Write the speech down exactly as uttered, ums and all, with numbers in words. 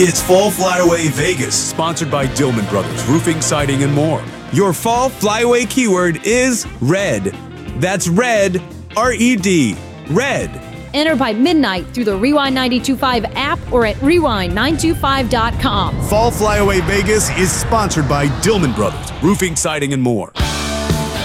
It's Fall Flyaway Vegas. Sponsored by Dillman Brothers, Roofing, Siding, and more. Your Fall Flyaway keyword is red. That's red, R E D, red. Enter by midnight through the Rewind nine two five app or at rewind nine two five dot com. Fall Flyaway Vegas is sponsored by Dillman Brothers, Roofing, Siding, and more.